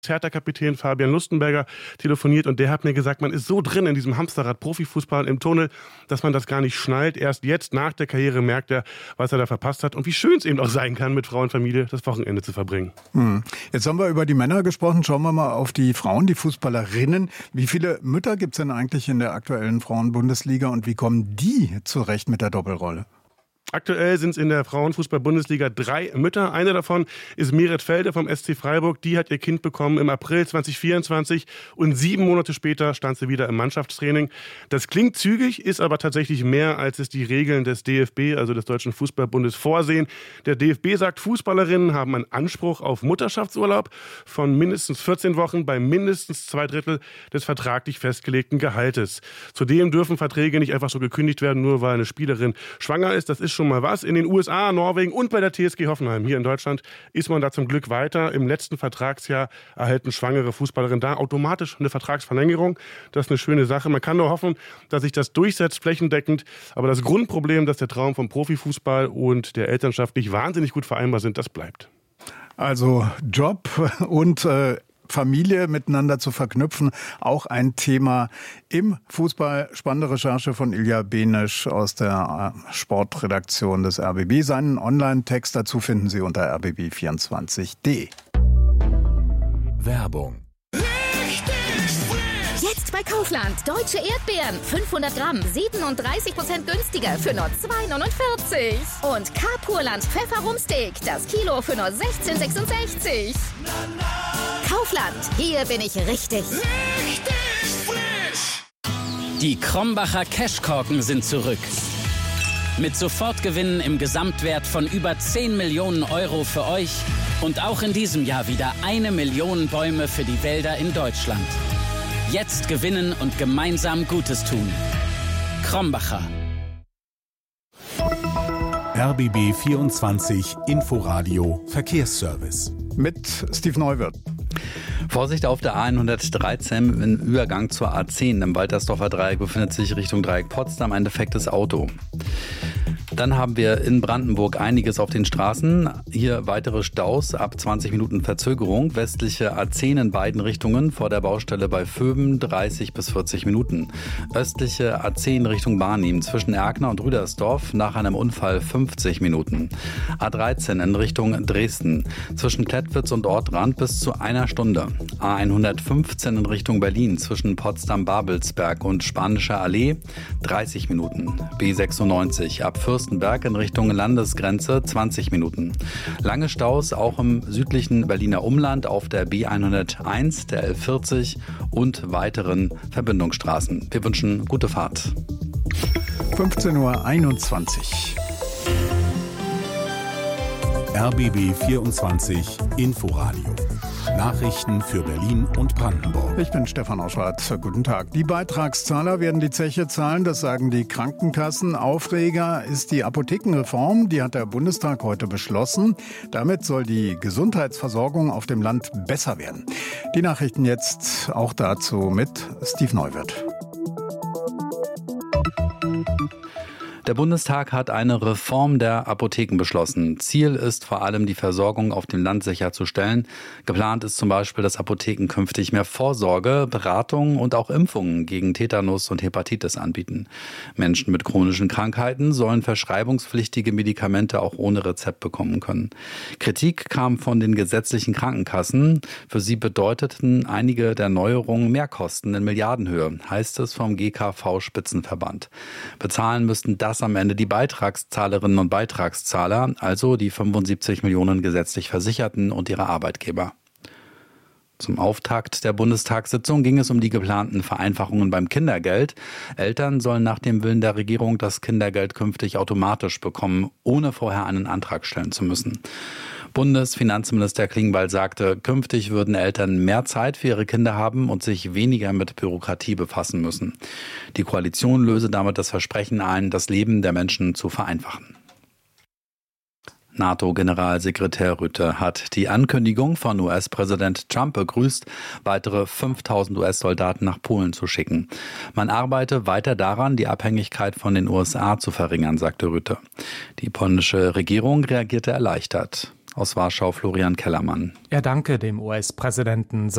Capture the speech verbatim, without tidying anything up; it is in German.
Hertha-Kapitän Fabian Lustenberger telefoniert und der hat mir gesagt, man ist so drin in diesem Hamsterrad Profifußball im Tunnel, dass man das gar nicht schnallt. Erst jetzt nach der Karriere merkt er, was er da verpasst hat und wie schön es eben auch sein kann, mit Frau und Familie das Wochenende zu verbringen. Hm. Jetzt haben wir über die Männer gesprochen. Schauen wir mal auf die Frauen, die Fußballerinnen. Wie viele Mütter gibt es denn eigentlich in der aktuellen Frauenbundesliga und wie kommen die zurecht mit der Doppelrolle? Aktuell sind es in der Frauenfußball-Bundesliga drei Mütter. Eine davon ist Meret Felde vom S C Freiburg. Die hat ihr Kind bekommen im April zwanzig vierundzwanzig und sieben Monate später stand sie wieder im Mannschaftstraining. Das klingt zügig, ist aber tatsächlich mehr, als es die Regeln des D F B, also des Deutschen Fußballbundes, vorsehen. Der D F B sagt, Fußballerinnen haben einen Anspruch auf Mutterschaftsurlaub von mindestens vierzehn Wochen bei mindestens zwei Drittel des vertraglich festgelegten Gehaltes. Zudem dürfen Verträge nicht einfach so gekündigt werden, nur weil eine Spielerin schwanger ist. Das ist schon mal was. In den U S A, Norwegen und bei der T S G Hoffenheim hier in Deutschland ist man da zum Glück weiter. Im letzten Vertragsjahr erhalten schwangere Fußballerinnen da automatisch eine Vertragsverlängerung. Das ist eine schöne Sache. Man kann nur hoffen, dass sich das durchsetzt flächendeckend. Aber das Grundproblem, dass der Traum vom Profifußball und der Elternschaft nicht wahnsinnig gut vereinbar sind, das bleibt. Also Job und äh Familie miteinander zu verknüpfen, auch ein Thema im Fußball. Spannende Recherche von Ilja Benisch aus der Sportredaktion des R B B. Seinen Online-Text dazu finden Sie unter r b b vierundzwanzig punkt d e. Werbung. Jetzt bei Kaufland. Deutsche Erdbeeren. fünfhundert Gramm. siebenunddreißig Prozent günstiger für nur zwei neunundvierzig. Und K-Purland Pfefferumsteak. Das Kilo für nur sechzehn sechsundsechzig. Kaufland. Hier bin ich richtig. Richtig frisch. Die Krombacher Cashkorken sind zurück. Mit Sofortgewinnen im Gesamtwert von über zehn Millionen Euro für euch. Und auch in diesem Jahr wieder eine Million Bäume für die Wälder in Deutschland. Jetzt gewinnen und gemeinsam Gutes tun. Krombacher. R B B vierundzwanzig Inforadio Verkehrsservice. Mit Steve Neuwirth. Vorsicht auf der A hundertdreizehn im Übergang zur A zehn. Im Waltersdorfer Dreieck befindet sich Richtung Dreieck Potsdam ein defektes Auto. Dann haben wir in Brandenburg einiges auf den Straßen. Hier weitere Staus ab zwanzig Minuten Verzögerung. Westliche A zehn in beiden Richtungen vor der Baustelle bei Vöben dreißig bis vierzig Minuten. Östliche A zehn Richtung Barnim zwischen Erkner und Rüdersdorf nach einem Unfall fünfzig Minuten. A dreizehn in Richtung Dresden zwischen Klettwitz und Ortrand bis zu einer Stunde. A hundertfünfzehn in Richtung Berlin zwischen Potsdam-Babelsberg und Spanische Allee dreißig Minuten. B sechsundneunzig ab Fürstenberg in Richtung Landesgrenze zwanzig Minuten. Lange Staus auch im südlichen Berliner Umland auf der B hunderteins, der L vierzig und weiteren Verbindungsstraßen. Wir wünschen gute Fahrt. fünfzehn Uhr einundzwanzig. R B B vierundzwanzig Inforadio. Nachrichten für Berlin und Brandenburg. Ich bin Stefan Oschwart. Guten Tag. Die Beitragszahler werden die Zeche zahlen, das sagen die Krankenkassen. Aufreger ist die Apothekenreform, die hat der Bundestag heute beschlossen. Damit soll die Gesundheitsversorgung auf dem Land besser werden. Die Nachrichten jetzt auch dazu mit Steve Neuwirth. Der Bundestag hat eine Reform der Apotheken beschlossen. Ziel ist vor allem, die Versorgung auf dem Land sicherzustellen. Geplant ist zum Beispiel, dass Apotheken künftig mehr Vorsorge, Beratung und auch Impfungen gegen Tetanus und Hepatitis anbieten. Menschen mit chronischen Krankheiten sollen verschreibungspflichtige Medikamente auch ohne Rezept bekommen können. Kritik kam von den gesetzlichen Krankenkassen. Für sie bedeuteten einige der Neuerungen Mehrkosten in Milliardenhöhe, heißt es vom G K V-Spitzenverband. Bezahlen müssten das am Ende die Beitragszahlerinnen und Beitragszahler, also die fünfundsiebzig Millionen gesetzlich Versicherten und ihre Arbeitgeber. Zum Auftakt der Bundestagssitzung ging es um die geplanten Vereinfachungen beim Kindergeld. Eltern sollen nach dem Willen der Regierung das Kindergeld künftig automatisch bekommen, ohne vorher einen Antrag stellen zu müssen. Bundesfinanzminister Klingbeil sagte, künftig würden Eltern mehr Zeit für ihre Kinder haben und sich weniger mit Bürokratie befassen müssen. Die Koalition löse damit das Versprechen ein, das Leben der Menschen zu vereinfachen. NATO-Generalsekretär Rutte hat die Ankündigung von U S-Präsident Trump begrüßt, weitere fünftausend U S-Soldaten nach Polen zu schicken. Man arbeite weiter daran, die Abhängigkeit von den U S A zu verringern, sagte Rutte. Die polnische Regierung reagierte erleichtert. Aus Warschau Florian Kellermann. Er danke dem U S-Präsidenten.